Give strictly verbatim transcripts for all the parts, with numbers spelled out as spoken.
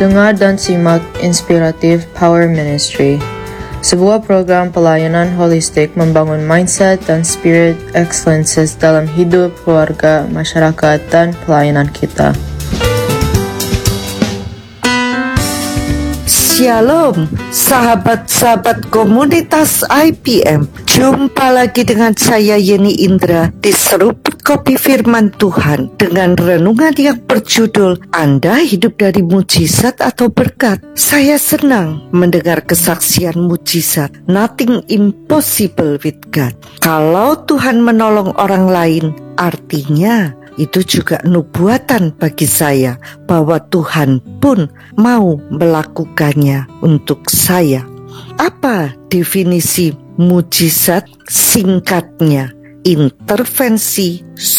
Dengar dan simak Inspiratif Power Ministry, sebuah program pelayanan holistik membangun mindset dan spirit excellences dalam hidup, keluarga, masyarakat, dan pelayanan kita. Shalom, sahabat-sahabat komunitas I P M. Jumpa lagi dengan saya Yeni Indra di Seruput Kopi Firman Tuhan dengan renungan yang berjudul Anda hidup dari mujizat atau berkat. Saya senang mendengar kesaksian mujizat. Nothing impossible with God. Kalau Tuhan menolong orang lain, artinya itu juga nubuatan bagi saya bahwa Tuhan pun mau melakukannya untuk saya. Apa definisi mujizat? Singkatnya, intervensi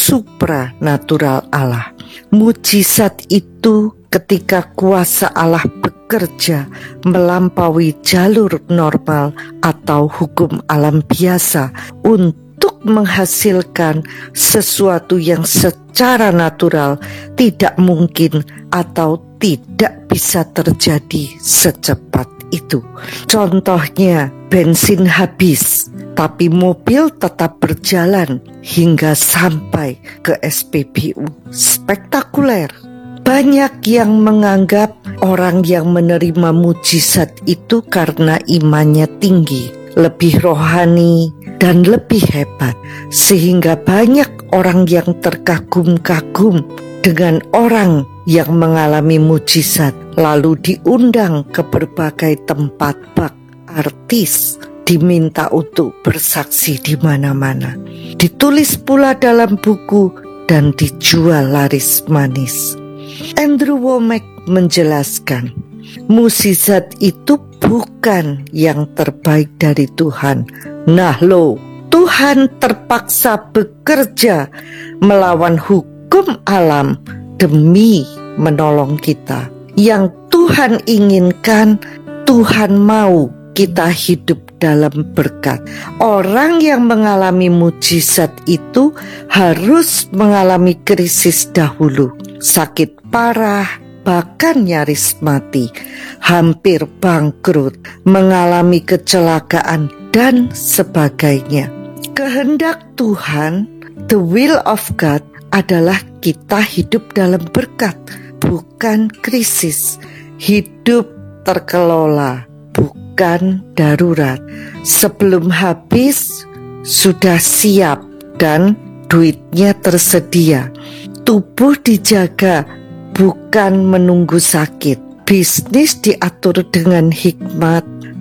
supranatural Allah. Mujizat itu ketika kuasa Allah bekerja melampaui jalur normal atau hukum alam biasa untuk menghasilkan sesuatu yang secara natural tidak mungkin atau tidak bisa terjadi secepat itu. Contohnya, bensin habis, tapi mobil tetap berjalan hingga sampai ke S P B U. Spektakuler. Banyak yang menganggap orang yang menerima mujizat itu karena imannya tinggi, lebih rohani, dan lebih hebat, sehingga banyak orang yang terkagum-kagum dengan orang yang mengalami mujizat, lalu diundang ke berbagai tempat, bak artis diminta untuk bersaksi di mana-mana, ditulis pula dalam buku dan dijual laris manis. Andrew Wommack menjelaskan, mujizat itu bukan yang terbaik dari Tuhan. Nah lo, Tuhan terpaksa bekerja melawan hukum alam demi menolong kita. Yang Tuhan inginkan, Tuhan mau kita hidup dalam berkat. Orang yang mengalami mujizat itu harus mengalami krisis dahulu, sakit parah, bahkan nyaris mati, hampir bangkrut, mengalami kecelakaan, dan sebagainya. Kehendak Tuhan, the will of God, adalah kita hidup dalam berkat, bukan krisis. Hidup terkelola, bukan darurat. Sebelum habis, sudah siap dan duitnya tersedia. Tubuh dijaga, bukan menunggu sakit. Bisnis diatur dengan hikmat,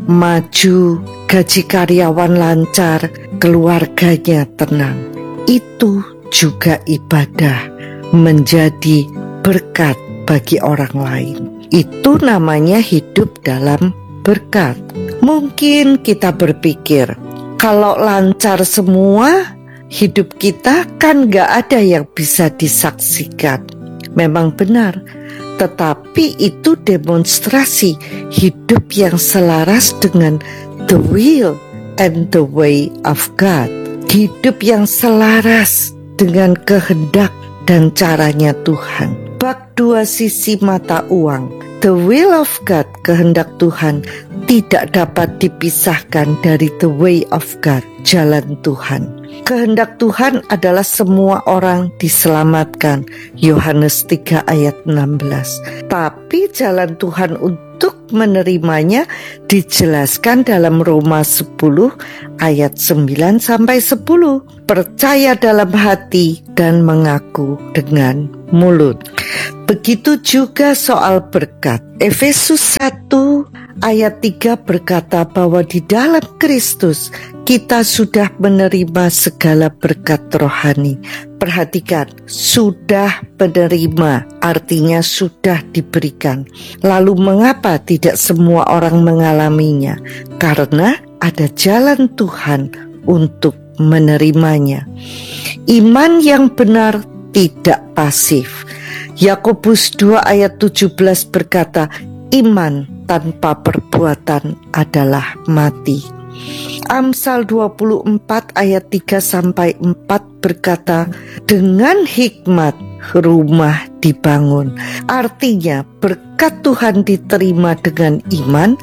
maju, gaji karyawan lancar, keluarganya tenang. Itu juga ibadah, menjadi berkat bagi orang lain. Itu namanya hidup dalam berkat. Mungkin kita berpikir, kalau lancar semua, hidup kita kan gak ada yang bisa disaksikan. Memang benar, tetapi itu demonstrasi hidup yang selaras dengan the will and the way of God. Hidup yang selaras dengan kehendak dan caranya Tuhan. Bak dua sisi mata uang. The will of God, kehendak Tuhan, tidak dapat dipisahkan dari the way of God, jalan Tuhan. Kehendak Tuhan adalah semua orang diselamatkan, Yohanes tiga ayat enam belas. Tapi jalan Tuhan untuk menerimanya dijelaskan dalam Roma sepuluh ayat sembilan sampai sepuluh. Percaya dalam hati dan mengaku dengan mulut. Begitu juga soal berkat. Efesus satu ayat tiga berkata bahwa di dalam Kristus kita sudah menerima segala berkat rohani. Perhatikan, sudah menerima, artinya sudah diberikan. Lalu mengapa tidak semua orang mengalaminya? Karena ada jalan Tuhan untuk menerimanya. Iman yang benar tidak pasif. Yakobus dua ayat tujuh belas berkata, iman tanpa perbuatan adalah mati. Amsal dua puluh empat ayat tiga sampai empat berkata, dengan hikmat rumah dibangun. Artinya berkat Tuhan diterima dengan iman,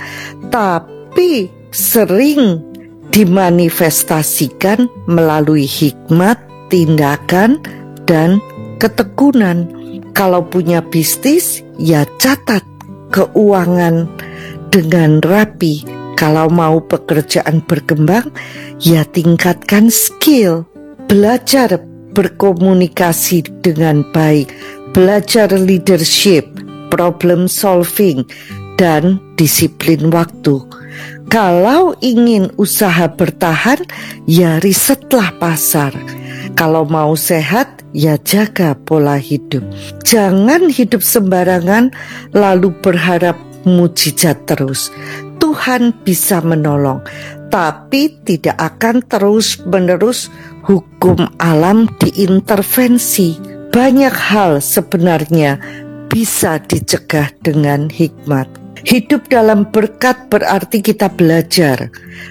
tapi sering dimanifestasikan melalui hikmat, tindakan, dan ketekunan. Kalau punya bisnis, ya catat keuangan dengan rapi. Kalau mau pekerjaan berkembang, ya tingkatkan skill. Belajar berkomunikasi dengan baik, belajar leadership, problem solving, dan disiplin waktu. Kalau ingin usaha bertahan, ya risetlah pasar. Kalau mau sehat, ya jaga pola hidup. Jangan hidup sembarangan lalu berharap mujizat terus. Tuhan bisa menolong, tapi tidak akan terus-menerus hukum alam diintervensi. Banyak hal sebenarnya bisa dicegah dengan hikmat. Hidup dalam berkat berarti kita belajar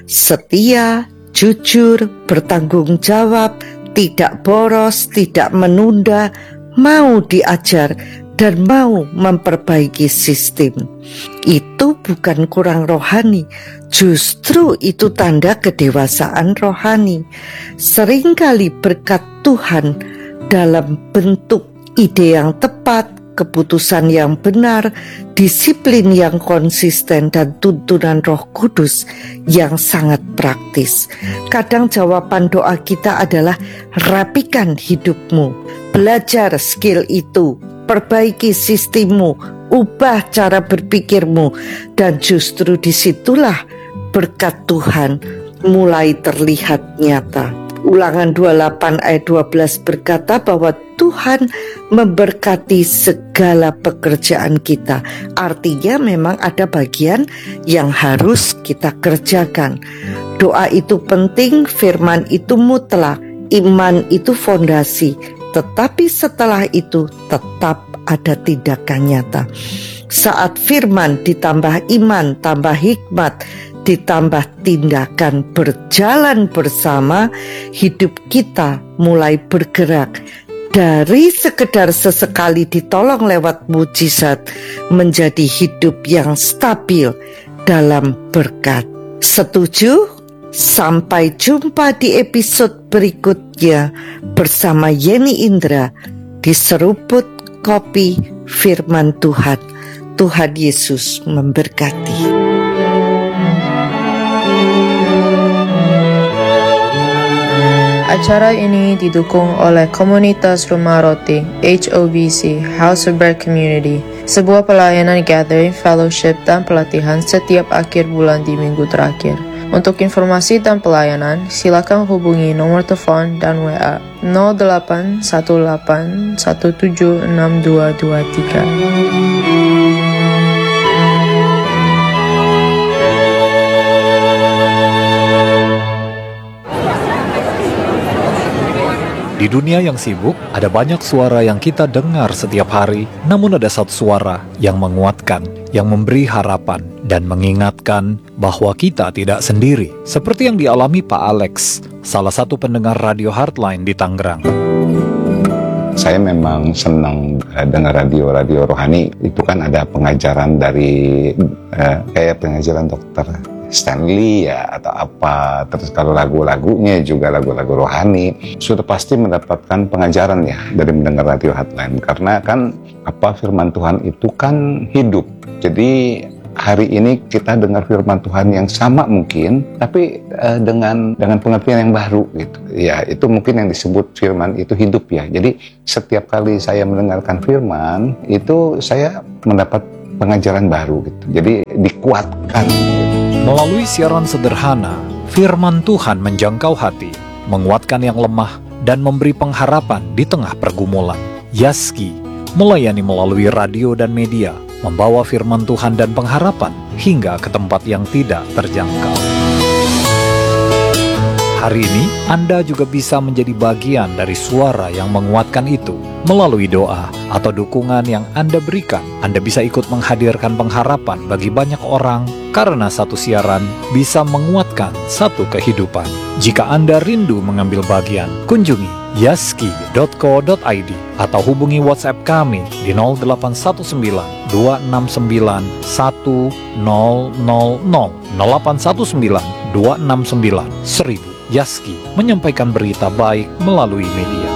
setia, jujur, bertanggung jawab, tidak boros, tidak menunda, mau diajar, dan mau memperbaiki sistem. Itu bukan kurang rohani, justru itu tanda kedewasaan rohani. Seringkali berkat Tuhan dalam bentuk ide yang tepat, keputusan yang benar, disiplin yang konsisten, dan tuntunan Roh Kudus yang sangat praktis. Kadang jawaban doa kita adalah rapikan hidupmu, belajar skill itu, perbaiki sistemmu, ubah cara berpikirmu, dan justru disitulah berkat Tuhan mulai terlihat nyata. Ulangan dua puluh delapan ayat dua belas berkata bahwa Tuhan memberkati segala pekerjaan kita. Artinya memang ada bagian yang harus kita kerjakan. Doa itu penting, firman itu mutlak, iman itu fondasi. Tetapi setelah itu tetap ada tindakan nyata. Saat firman ditambah iman, tambah hikmat, ditambah tindakan berjalan bersama, hidup kita mulai bergerak. Dari sekedar sesekali ditolong lewat mujizat, menjadi hidup yang stabil dalam berkat. Setuju? Sampai jumpa di episode berikutnya bersama Yeni Indra di Seruput Kopi Firman Tuhan. Tuhan Yesus memberkati. Acara ini didukung oleh Komunitas Rumah Roti H O B C House of Bread Community, sebuah pelayanan gathering, fellowship, dan pelatihan setiap akhir bulan di minggu terakhir. Untuk informasi dan pelayanan, silakan hubungi nomor telepon dan W A nol delapan satu delapan satu tujuh enam dua dua tiga. Di dunia yang sibuk, ada banyak suara yang kita dengar setiap hari, namun ada satu suara yang menguatkan, yang memberi harapan, dan mengingatkan bahwa kita tidak sendiri. Seperti yang dialami Pak Alex, salah satu pendengar radio Heartline di Tangerang. Saya memang senang uh, dengar radio-radio rohani. Itu kan ada pengajaran dari, uh, kayak pengajaran dokter Stanley ya atau apa, terus kalau lagu-lagunya juga lagu-lagu rohani, sudah pasti mendapatkan pengajaran ya dari mendengar radio Heartline, karena kan apa, firman Tuhan itu kan hidup. Jadi hari ini kita dengar firman Tuhan yang sama mungkin, tapi uh, dengan dengan pengertian yang baru gitu. Ya, itu mungkin yang disebut firman itu hidup ya. Jadi setiap kali saya mendengarkan firman itu saya mendapat pengajaran baru gitu. Jadi dikuatkan gitu. Melalui siaran sederhana, firman Tuhan menjangkau hati, menguatkan yang lemah, dan memberi pengharapan di tengah pergumulan. Yaski melayani melalui radio dan media, membawa firman Tuhan dan pengharapan hingga ke tempat yang tidak terjangkau. Hari ini, Anda juga bisa menjadi bagian dari suara yang menguatkan itu. Melalui doa atau dukungan yang Anda berikan, Anda bisa ikut menghadirkan pengharapan bagi banyak orang karena satu siaran bisa menguatkan satu kehidupan. Jika Anda rindu mengambil bagian, kunjungi yaski dot co dot i d atau hubungi WhatsApp kami di nol delapan satu sembilan dua enam sembilan satu nol nol nol nol delapan satu sembilan dua enam sembilan seribu. Yaski menyampaikan berita baik melalui media.